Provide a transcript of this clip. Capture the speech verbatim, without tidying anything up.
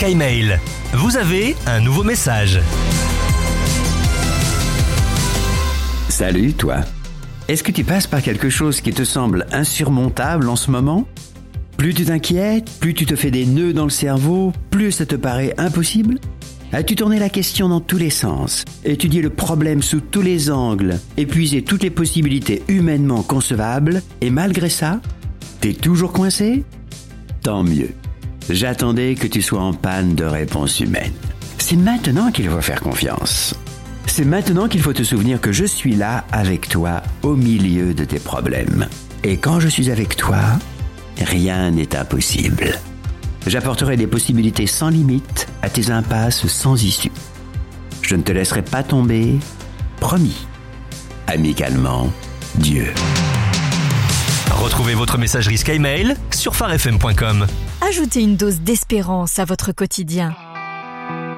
SkyMail. Vous avez un nouveau message. Salut toi. Est-ce que tu passes par quelque chose qui te semble insurmontable en ce moment ? Plus tu t'inquiètes, plus tu te fais des nœuds dans le cerveau, plus ça te paraît impossible ? As-tu tourné la question dans tous les sens, étudié le problème sous tous les angles, épuisé toutes les possibilités humainement concevables, et malgré ça, t'es toujours coincé ? Tant mieux. J'attendais que tu sois en panne de réponses humaines. C'est maintenant qu'il faut faire confiance. C'est maintenant qu'il faut te souvenir que je suis là avec toi au milieu de tes problèmes. Et quand je suis avec toi, rien n'est impossible. J'apporterai des possibilités sans limite à tes impasses sans issue. Je ne te laisserai pas tomber, promis. Amicalement, Dieu. Retrouvez votre messagerie SkyMail sur phare f m point com. Ajoutez une dose d'espérance à votre quotidien.